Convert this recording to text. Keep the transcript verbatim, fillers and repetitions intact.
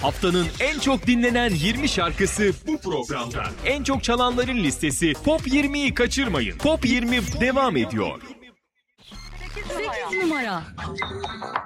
Haftanın en çok dinlenen yirmi şarkısı bu programda. En çok çalanların listesi Top yirmiyi kaçırmayın. Top yirmi devam ediyor. sekiz numara.